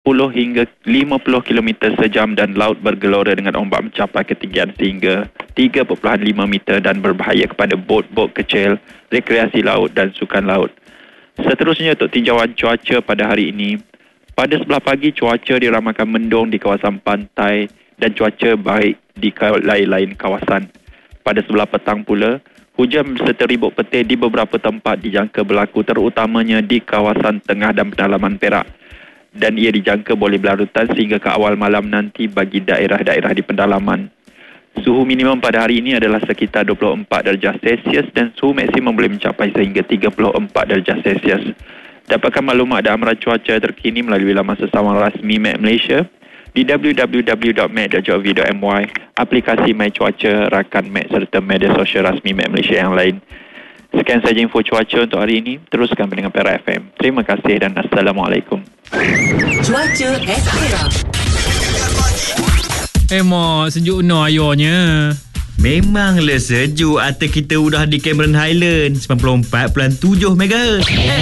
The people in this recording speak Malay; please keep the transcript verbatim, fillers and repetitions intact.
sepuluh hingga lima puluh kilometer sejam dan laut bergelora dengan ombak mencapai ketinggian sehingga tiga perpuluhan lima meter dan berbahaya kepada bot-bot kecil, rekreasi laut dan sukan laut. Seterusnya untuk tinjauan cuaca pada hari ini. Pada sebelah pagi, cuaca diramalkan mendung di kawasan pantai dan cuaca baik di lain-lain kawasan. Pada sebelah petang pula, hujan serta ribut petir di beberapa tempat dijangka berlaku terutamanya di kawasan tengah dan pedalaman Perak. Dan ia dijangka boleh berlarutan sehingga ke awal malam nanti bagi daerah-daerah di pedalaman. Suhu minimum pada hari ini adalah sekitar dua puluh empat darjah Celsius dan suhu maksimum boleh mencapai sehingga tiga puluh empat darjah Celsius. Dapatkan maklumat dan amaran cuaca terkini melalui laman sesama rasmi M E T Malaysia di w w w dot m e t dot gov dot m y, aplikasi My Cuaca, rakan M E T serta media sosial rasmi M E T Malaysia yang lain. Sekian sahaja info cuaca untuk hari ini. Teruskan mendengar Perak F M. Terima kasih dan Assalamualaikum. Cuaca at Perak. Eh mak, sejuk no ayonya. Memanglah sejuk. Atas kita udah di Cameron Highland sembilan puluh empat perpuluhan tujuh megahertz.